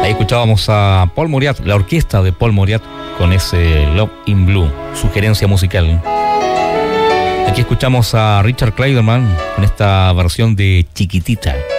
Ahí escuchábamos a Paul Mauriat, la orquesta de Paul Mauriat, con ese Love in Blue, sugerencia musical. Aquí escuchamos a Richard Clayderman con esta versión de Chiquitita.